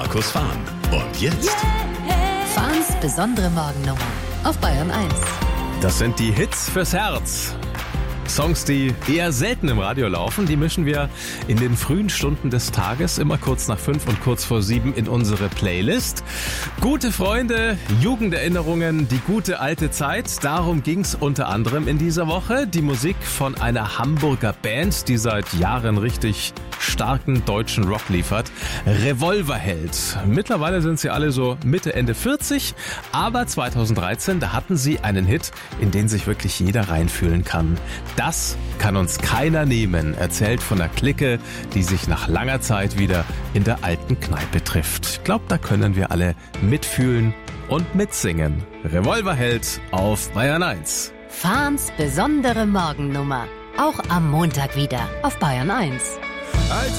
Markus Fahn. Und jetzt? Fahns besondere Morgennummer auf Bayern 1. Das sind die Hits fürs Herz. Songs, die eher selten im Radio laufen, die mischen wir in den frühen Stunden des Tages, immer kurz nach 5 und kurz vor 7 in unsere Playlist. Gute Freunde, Jugenderinnerungen, die gute alte Zeit, darum ging's unter anderem in dieser Woche. Die Musik von einer Hamburger Band, die seit Jahren richtig starken deutschen Rock liefert. Revolverheld. Mittlerweile sind sie alle so Mitte, Ende 40, aber 2013, da hatten sie einen Hit, in den sich wirklich jeder reinfühlen kann. Das kann uns keiner nehmen, erzählt von der Clique, die sich nach langer Zeit wieder in der alten Kneipe trifft. Ich glaube, da können wir alle mitfühlen und mitsingen. Revolverheld auf Bayern 1. Fahns besondere Morgennummer. Auch am Montag wieder auf Bayern 1. Alte